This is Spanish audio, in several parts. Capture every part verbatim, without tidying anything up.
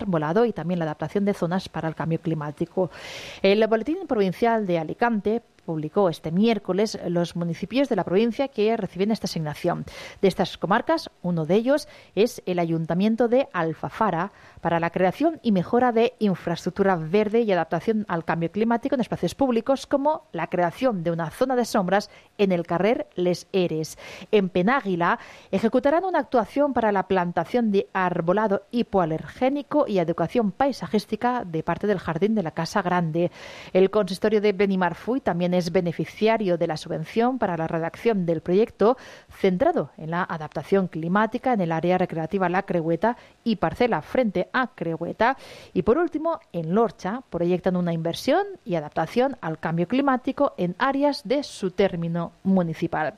arbolado y también la adaptación de zonas para el cambio climático. El Boletín Provincial de Alicante publicó este miércoles los municipios de la provincia que reciben esta asignación. De estas comarcas, uno de ellos es el Ayuntamiento de Alfafara, para la creación y mejora de infraestructura verde y adaptación al cambio climático en espacios públicos, como la creación de una zona de sombras en el carrer Les Eres. En Penáguila ejecutarán una actuación para la plantación de arbolado hipoalergénico y educación paisajística de parte del Jardín de la Casa Grande. El consistorio de Benimarfuy también es beneficiario de la subvención para la redacción del proyecto centrado en la adaptación climática en el área recreativa La Creueta y parcela frente a Creueta. Y por último, en Lorcha proyectan una inversión y adaptación al cambio climático en áreas de su término municipal.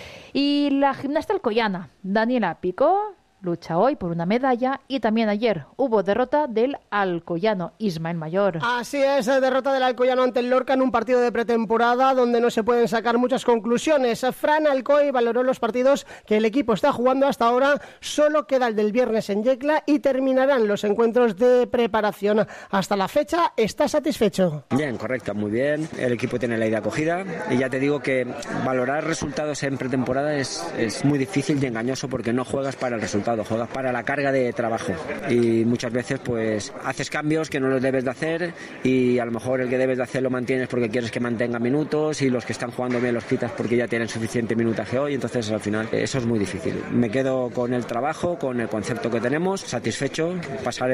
Y la gimnasta alcoyana Daniela Picó lucha hoy por una medalla y también ayer hubo derrota del alcoyano Ismael Mayor. Así es, derrota del alcoyano ante el Lorca en un partido de pretemporada donde no se pueden sacar muchas conclusiones. Fran Alcoy valoró los partidos que el equipo está jugando hasta ahora, solo queda el del viernes en Yecla y terminarán los encuentros de preparación. Hasta la fecha, ¿está satisfecho? Bien, correcto, muy bien. El equipo tiene la idea cogida y ya te digo que valorar resultados en pretemporada es, es muy difícil y engañoso porque no juegas para el resultado, juegas para la carga de trabajo y muchas veces pues haces cambios que no los debes de hacer y a lo mejor el que debes de hacer lo mantienes porque quieres que mantenga minutos y los que están jugando bien los quitas porque ya tienen suficiente minutaje hoy, entonces al final eso es muy difícil. Me quedo con el trabajo, con el concepto que tenemos, satisfecho, pasar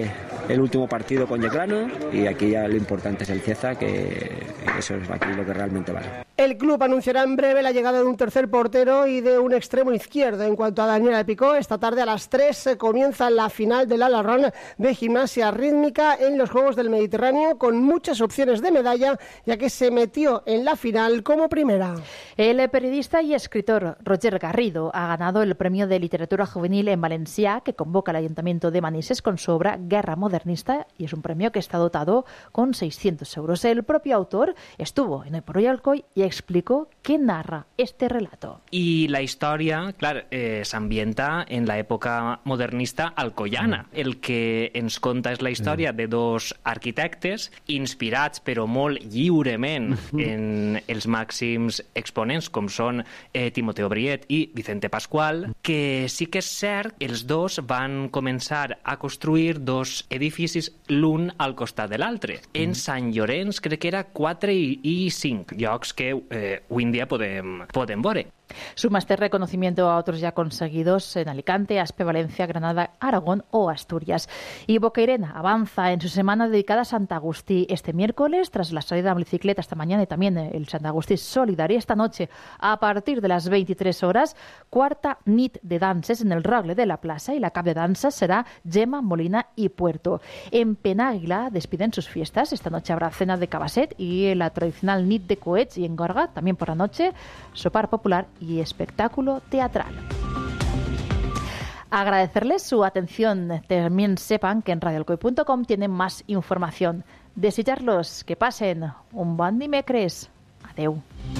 el último partido con Yeclano y aquí ya lo importante es el Cieza, que eso es aquí lo que realmente vale. El club anunciará en breve la llegada de un tercer portero y de un extremo izquierdo. En cuanto a Daniela Picó, esta tarde a las tres comienza la final del Alarrón de gimnasia rítmica en los Juegos del Mediterráneo, con muchas opciones de medalla, ya que se metió en la final como primera. El periodista y escritor Roger Garrido ha ganado el premio de literatura juvenil en Valencià que convoca el Ayuntamiento de Manises con su obra Guerra Modernista, y es un premio que está dotado con seiscientos euros. El propio autor estuvo en el Hoy Alcoy y explicó qué narra este relato. I la història, clar, eh, s'ambienta en l'època modernista alcoiana. Mm. El que ens conta és la història mm. de dos arquitectes inspirats, però molt lliurement, mm. en els màxims exponents, com són eh, Timoteo Briet i Vicente Pascual, que sí que és cert, els dos van començar a construir dos edificis l'un al costat de l'altre. Mm. En Sant Llorenç crec que era quatre i, i cinc llocs que eh, avui en dia podem, podem veure. Suma este reconocimiento a otros ya conseguidos en Alicante, Aspe, Valencia, Granada, Aragón o Asturias. Y Bocairena avanza en su semana dedicada a Santa Agustí este miércoles, tras la salida en bicicleta esta mañana y también el Santa Agustí Solidario esta noche a partir de las veintitrés horas, cuarta nit de danses en el Rogle de la Plaza, y la cap de danza será Gemma, Molina y Puerto. En Penáguila despiden sus fiestas. Esta noche habrá cena de cabasset y la tradicional nit de coets, y en Gorga también por la noche sopar popular y espectáculo teatral. Agradecerles su atención. También sepan que en radio alcoy punto com tienen más información. Desitjarlos que pasen un bon dimecres. Adeu.